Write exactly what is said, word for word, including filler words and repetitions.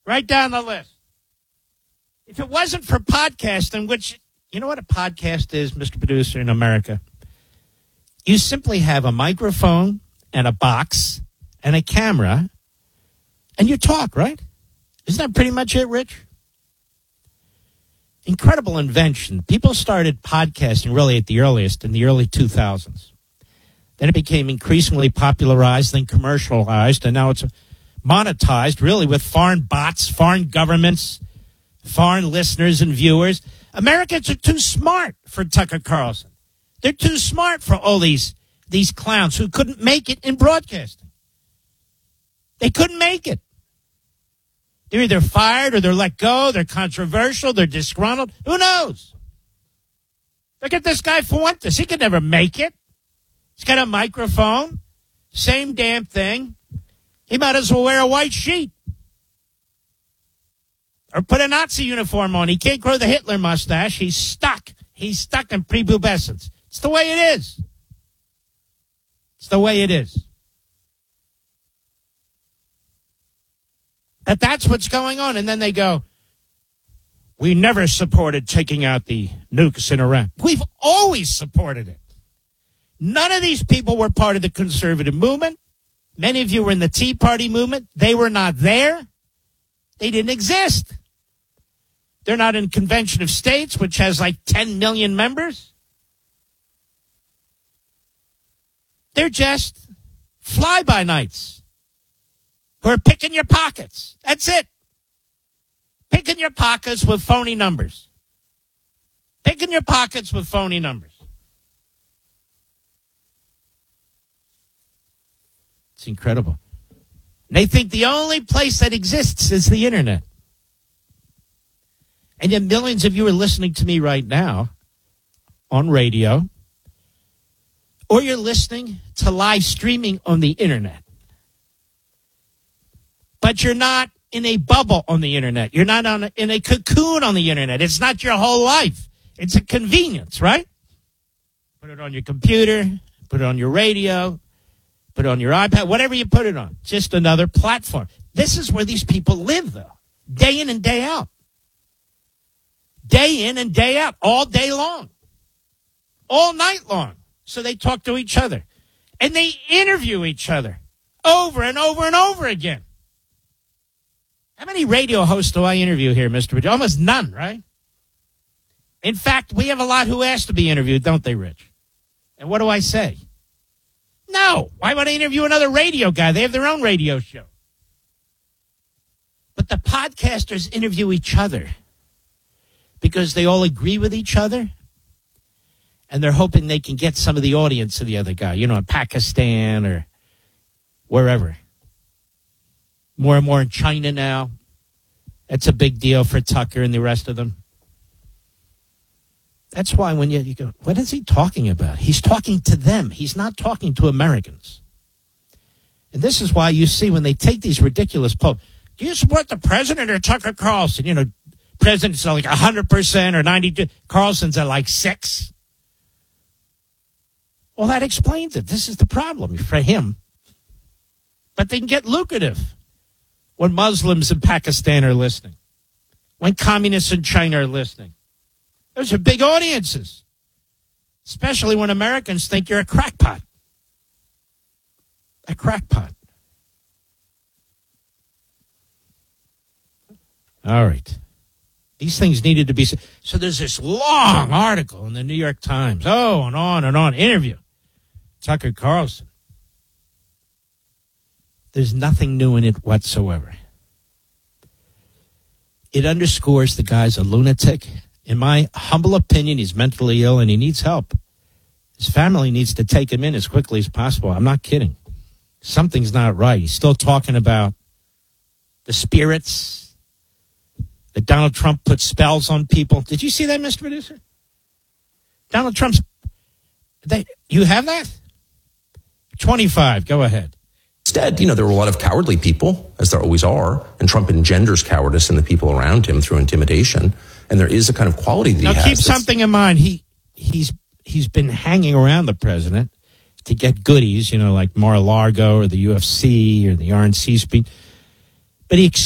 Right down the list. If it wasn't for podcasting, which, you know what a podcast is, Mister Producer, in America? You simply have a microphone and a box and a camera, and you talk, right? Isn't that pretty much it, Rich? Incredible invention. People started podcasting really at the earliest, in the early two thousands. Then it became increasingly popularized, then commercialized, and now it's monetized, really, with foreign bots, foreign governments, foreign listeners and viewers. Americans are too smart for Tucker Carlson. They're too smart for all these, these clowns who couldn't make it in broadcasting. They couldn't make it. They're either fired or they're let go. They're controversial. They're disgruntled. Who knows? Look at this guy Fuentes. He could never make it. He's got a microphone. Same damn thing. He might as well wear a white sheet. Or put a Nazi uniform on. He can't grow the Hitler mustache. He's stuck. He's stuck in prepubescence. It's the way it is. It's the way it is. But that's what's going on. And then they go, we never supported taking out the nukes in Iraq. We've always supported it. None of these people were part of the conservative movement. Many of you were in the Tea Party movement. They were not there. They didn't exist. They're not in Convention of States, which has like ten million members. They're just fly-by-nights who are picking your pockets. That's it. Picking your pockets with phony numbers. Picking your pockets with phony numbers. It's incredible. And they think the only place that exists is the internet. And yet millions of you are listening to me right now on radio, or you're listening to live streaming on the internet. But you're not in a bubble on the internet. You're not on a, in a cocoon on the internet. It's not your whole life. It's a convenience, right? Put it on your computer, put it on your radio, put it on your iPad, whatever you put it on. Just another platform. This is where these people live, though, day in and day out. Day in and day out, all day long, all night long. So they talk to each other, and they interview each other over and over and over again. How many radio hosts do I interview here, Mister Rich? Almost none, right? In fact, we have a lot who ask to be interviewed, don't they, Rich? And what do I say? No. Why would I interview another radio guy? They have their own radio show. But the podcasters interview each other because they all agree with each other, and they're hoping they can get some of the audience of the other guy, you know, in Pakistan or wherever. More and more in China now. That's a big deal for Tucker and the rest of them. That's why when you, you go, what is he talking about? He's talking to them. He's not talking to Americans. And this is why you see when they take these ridiculous polls, do you support the president or Tucker Carlson? You know, president's like one hundred percent or ninety-two. Carlson's at like six. Well, that explains it. This is the problem for him. But they can get lucrative when Muslims in Pakistan are listening, when communists in China are listening. Those are big audiences, especially when Americans think you're a crackpot. A crackpot. All right. These things needed to be... So there's this long article in the New York Times. Oh, and on and on. Interview. Tucker Carlson. There's nothing new in it whatsoever. It underscores the guy's a lunatic. In my humble opinion, he's mentally ill and he needs help. His family needs to take him in as quickly as possible. I'm not kidding. Something's not right. He's still talking about the spirits, that Donald Trump put spells on people. Did you see that, Mister Producer? Donald Trump's... They, you have that? twenty-five, go ahead. Instead, you know, there were a lot of cowardly people, as there always are, and Trump engenders cowardice in the people around him through intimidation. And there is a kind of quality that now, he has. Now, keep something in mind. He he's he's been hanging around the president to get goodies, you know, like Mar-a-Lago or the U F C or the R N C speech. But he